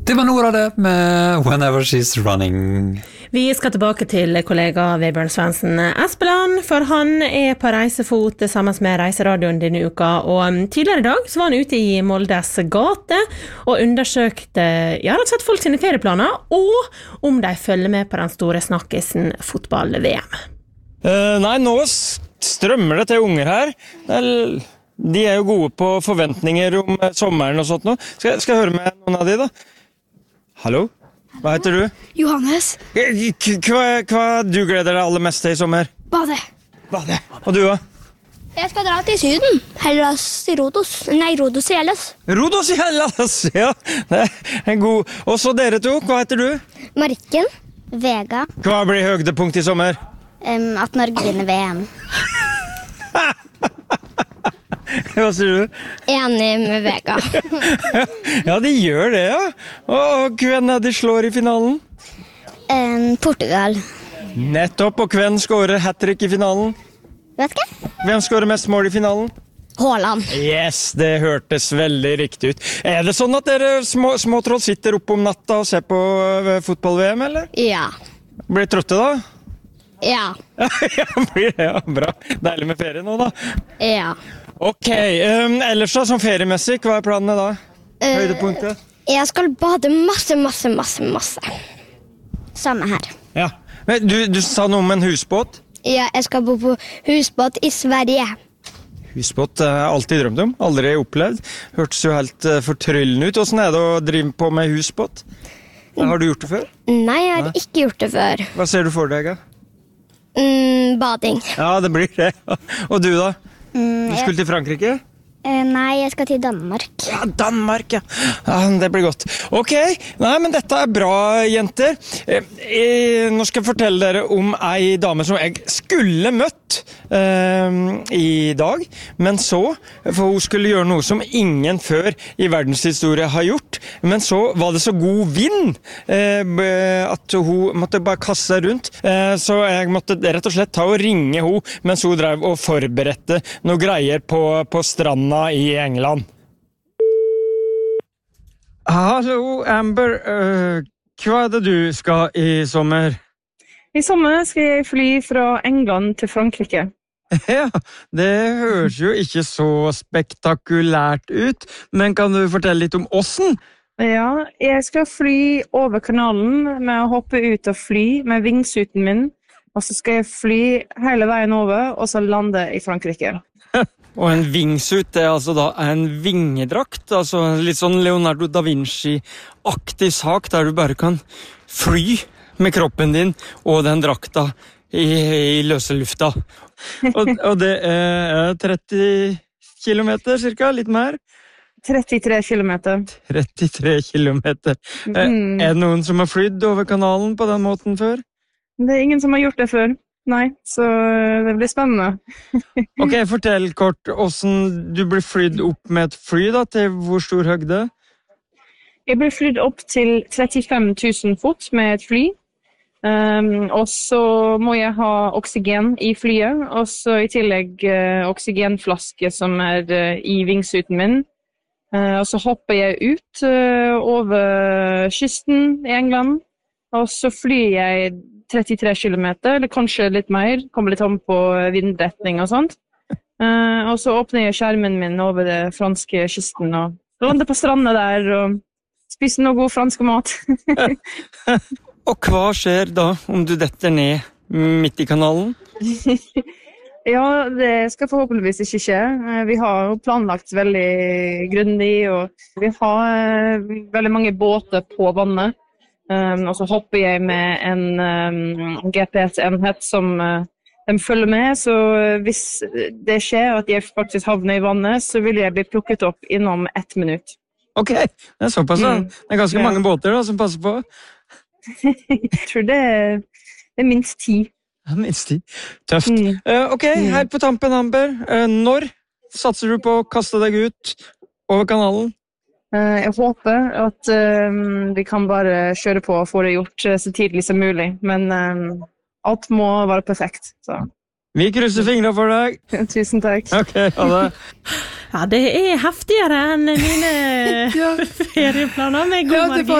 Det var noe av det med Whenever She's Running. Vi skal tilbake til kollega Vebjørn Svendsen Espeland, for han på reisefot sammen med Reiseradioen denne uka, og tidligere i dag så var han ute i Moldes gate og undersøkte rett og slett folk sine ferieplaner, og om de følger med på den store snakkisen fotball-VM. Nei, nå strømmer det til unger her. De jo gode på forventninger om sommeren og sånt nå. Skal jeg høre med noen av de da? Hallo? Hva heter du? Johannes. Hva du gleder deg aller mest til i sommer? Bade. Bade. Og du da? Jeg skal dra til Syden. Hellas i Rodos. Nei, Rodos i Hellas. Rodos i Hellas, ja. Det en god. Og så dere to, hva heter du? Marikken. Vega. Hva blir høydepunkt i sommer? At Norge vinner VM. Hva sier du? Enig med Vega. Ja, de gjør det, ja. Og hvem de slår i finalen? Portugal. Nettopp, og hvem skårer hat-trick i finalen? Vet ikke. Hvem skårer mest mål i finalen? Haaland. Yes, det hørtes veldig riktig ut. Det sånn at dere små troll sitter oppe om natta og ser på fotball-VM, eller? Ja. Blir trøtte da? Ja. Ja, blir det, ja. Bra. Deilig med ferie nå da. Ja. Ok, ellers da, som feriemessig, hva planene da? Høydepunktet? Jeg skal bade masse. Samme her. Ja. Men du sa noe om en husbåt? Ja, jeg skal bo på husbåt i Sverige. Husbåt har jeg alltid drømt om, aldri opplevd. Hørtes jo helt fortryllende ut. Hvordan det å drive på med husbåt? Har du gjort det før? Nei, jeg har ikke gjort det før. Hva ser du for deg, da? Bading. Ja, det blir det. Og du da? Du skulle til Frankrike? Nei, jeg skal til Danmark. Ja, Danmark, ja. Ja, det blir godt. Ok, nei, men dette bra, jenter. Nå skal jeg fortelle dere om ei dame som jeg skulle møtt i dag, men så, for hun skulle gjøre noe som ingen før i verdenshistorie har gjort, men så var det så god vind at hun måtte bare kaste seg rundt, så jeg måtte rett og slett ta og ringe hun mens hun drev og forberedte noe greier på stranda i England. Hallo, Amber. Hva det du skal i sommer? I sommer skal jeg fly fra England til Frankrike. Ja, det høres jo ikke så spektakulært ut, men kan du fortelle litt om åssen? Ja, jeg skal fly over kanalen med å hoppe ut og fly med vingsuten min, og så skal jeg fly hele veien over, og så lande i Frankrike. Og en wingsuit, det altså da en vingedrakt, altså litt sånn Leonardo da Vinci-aktig sak, der du bare kan fly med kroppen din og den drakta i løse lufta. Og det 30 kilometer cirka, litt mer? 33 kilometer. 33 kilometer. Det noen som har flydd over kanalen på den måten før? Det ingen som har gjort det før. Nei, så det blir spennende. Ok, fortell kort hvordan du blir flydd opp med et fly da, til hvor stor høgde? Jeg blir flydd opp til 35 000 fot med et fly. Og så må jeg ha oksygen i flyet, og så i tillegg oksygenflaske som i vingsuten min. Og så hopper jeg ut over kysten i England, og så flyr jeg 33 kilometer, eller kanskje litt mer, kommer litt om på vindretning og sånt. Og så åpner jeg skjermen min over det franske kysten, og lander på stranda der, og spiser noe god fransk mat. Og hva skjer da om du detter ned midt i kanalen? Ja, det skal forhåpentligvis ikke skje. Vi har jo planlagt veldig grundig, og vi har veldig mange båter på vannet. Og så hopper jeg med en GPS-enhet som de følger med, så hvis det skjer at jeg faktisk havner i vannet, så vil jeg bli plukket opp innom 1 minutt. Ok, det såpass da. Det ganske mange båter da, som passer på. Jeg tror det minst 10. Ja, minst 10. Tøft. Ok, her på tampen, Amber. Når satser du på å kaste deg ut over kanalen? Jeg håper at vi kan bare kjøre på og få det gjort så tidlig som mulig, men alt må være perfekt. Så. Vi krysser fingrene for deg. Tusen takk. Ok, ha det. Ja, det heftigere enn mine ferieplaner med god margin.